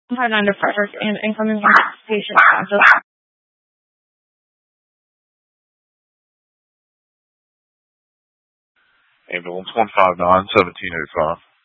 Highlander Park and incoming patient cancel. Ambulance 159, 1705.